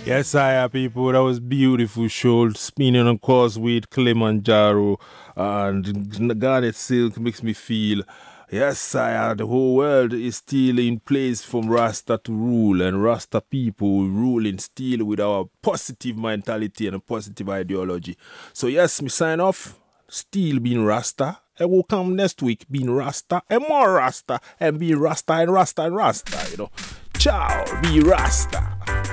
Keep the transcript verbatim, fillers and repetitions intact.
Yes, I have people. That was beautiful show. Spinning on course with Kilimanjaro and Garnet Silk makes me feel. Yes, I have. The whole world is still in place from Rasta to rule, and Rasta people ruling still with our positive mentality and a positive ideology. So yes, me sign off. Still being Rasta. And we'll come next week being Rasta and more Rasta and be Rasta and Rasta and Rasta, you know. Ciao, be Rasta.